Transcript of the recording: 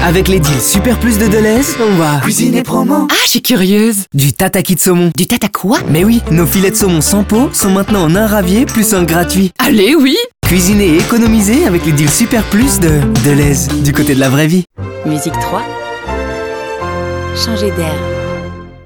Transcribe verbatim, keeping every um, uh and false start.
Avec les deals Super Plus de Deleuze, on va cuisiner promo. Ah, je suis curieuse. Du tataki de saumon. Du tata quoi? Mais oui, nos filets de saumon sans peau sont maintenant en un ravier plus un gratuit. Allez, oui. Cuisiner et économiser avec les deals Super Plus de Deleuze, du côté de la vraie vie. Musique trois. Changer d'air.